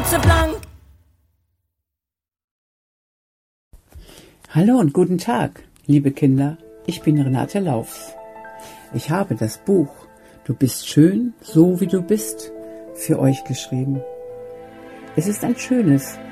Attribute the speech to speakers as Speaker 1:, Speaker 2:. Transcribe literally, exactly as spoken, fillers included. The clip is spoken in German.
Speaker 1: blitzeblank.
Speaker 2: Hallo und guten Tag, liebe Kinder, ich bin Renate Laufs. Ich habe das Buch Du bist schön, so wie du bist, für euch geschrieben. Es ist ein schönes,